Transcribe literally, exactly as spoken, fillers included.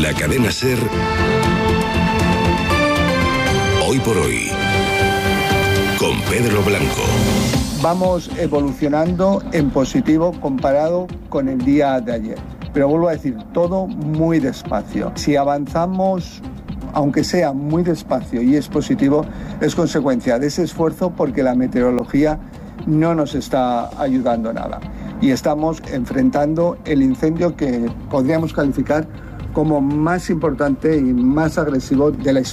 La cadena SER, hoy por hoy, con Pedro Blanco. Vamos evolucionando en positivo comparado con el día de ayer. Pero vuelvo a decir, todo muy despacio. Si avanzamos, aunque sea muy despacio y es positivo, es consecuencia de ese esfuerzo porque la meteorología no nos está ayudando nada. Y estamos enfrentando el incendio que podríamos calificar como más importante y más agresivo de la historia.